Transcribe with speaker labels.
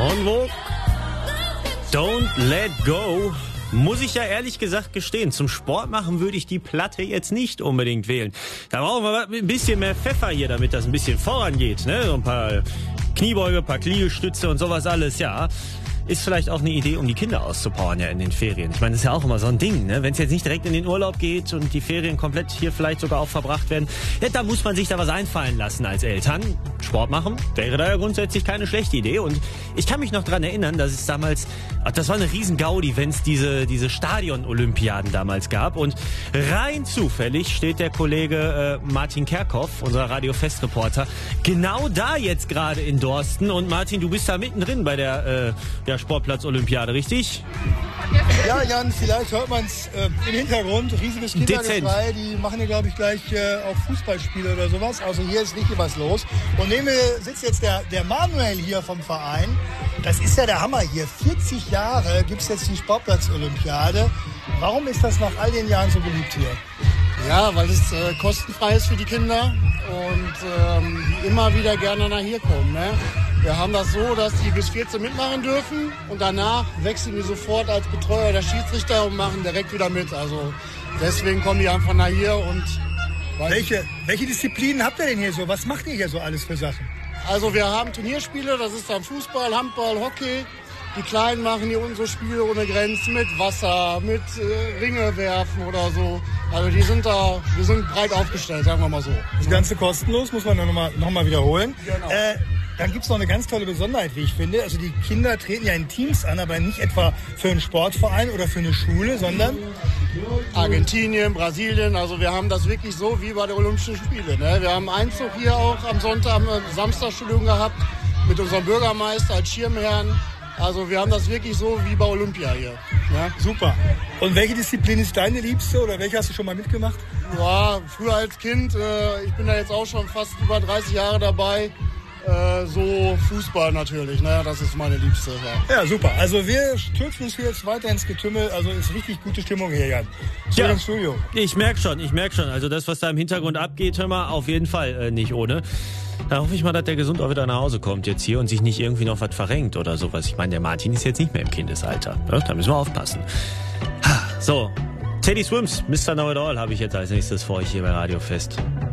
Speaker 1: En Vogue, Don't Let Go. Muss ich ja ehrlich gesagt gestehen, zum Sport machen würde ich die Platte jetzt nicht unbedingt wählen. Da brauchen wir ein bisschen mehr Pfeffer hier, damit das ein bisschen vorangeht. Ne? So ein paar Kniebeuge, ein paar Liegestütze und sowas alles, ja. Ist vielleicht auch eine Idee, um die Kinder auszupowern ja in den Ferien. Ich meine, das ist ja auch immer so ein Ding, ne? Wenn es jetzt nicht direkt in den Urlaub geht und die Ferien komplett hier vielleicht sogar auch verbracht werden, ja, da muss man sich da was einfallen lassen als Eltern. Sport machen wäre da ja grundsätzlich keine schlechte Idee. Und ich kann mich noch dran erinnern, dass es damals, das war eine riesen Gaudi, wenn es diese Stadion-Olympiaden damals gab. Und rein zufällig steht der Kollege Martin Kerkhoff, unser Radio-Fest-Reporter, genau da jetzt gerade in Dorsten. Und Martin, du bist da mittendrin bei der Sportplatz-Olympiade, richtig?
Speaker 2: Ja, Jan, vielleicht hört man es im Hintergrund. Riesiges Kindergeschrei. Die machen hier, glaube ich, gleich auch Fußballspiele oder sowas. Also hier ist richtig was los. Und neben mir sitzt jetzt der Manuel hier vom Verein. Das ist ja der Hammer hier. 40 Jahre gibt es jetzt die Sportplatz-Olympiade. Warum ist das nach all den Jahren so beliebt hier?
Speaker 3: Ja, weil es kostenfrei ist für die Kinder und immer wieder gerne nach hier kommen. Ne? Wir haben das so, dass die bis 14 mitmachen dürfen und danach wechseln die sofort als Betreuer der Schiedsrichter und machen direkt wieder mit. Also deswegen kommen die einfach nach hier. Und
Speaker 2: welche Disziplinen habt ihr denn hier so? Was macht ihr hier so alles für Sachen?
Speaker 3: Also wir haben Turnierspiele, das ist dann Fußball, Handball, Hockey. Die Kleinen machen hier unsere Spiele ohne Grenzen mit Wasser, mit Ringe werfen oder so. Also wir sind breit aufgestellt, sagen wir mal so.
Speaker 2: Das Ganze kostenlos, muss man noch mal wiederholen.
Speaker 3: Genau.
Speaker 2: Dann gibt es noch eine ganz tolle Besonderheit, wie ich finde. Also die Kinder treten ja in Teams an, aber nicht etwa für einen Sportverein oder für eine Schule, sondern
Speaker 3: Argentinien, Brasilien. Also wir haben das wirklich so wie bei den Olympischen Spielen. Ne? Wir haben Einzug hier auch am Samstag gehabt mit unserem Bürgermeister als Schirmherrn. Also wir haben das wirklich so wie bei Olympia hier. Ja?
Speaker 2: Super. Und welche Disziplin ist deine liebste oder welche hast du schon mal mitgemacht?
Speaker 3: Ja, früher als Kind. Ich bin da jetzt auch schon fast über 30 Jahre dabei. So Fußball natürlich, ne? Das ist meine liebste.
Speaker 2: Ja, super. Also wir stürzen uns hier jetzt weiter ins Getümmel. Also ist richtig gute Stimmung hier, Jan.
Speaker 1: Ja, im Studio. Ich merke schon. Also das, was da im Hintergrund abgeht, hör mal, auf jeden Fall nicht ohne. Da hoffe ich mal, dass der gesund auch wieder nach Hause kommt jetzt hier und sich nicht irgendwie noch was verrenkt oder sowas. Ich meine, der Martin ist jetzt nicht mehr im Kindesalter. Ne? Da müssen wir aufpassen. So, Teddy Swims, Mr. Know It All habe ich jetzt als nächstes für euch hier bei Radio Fest.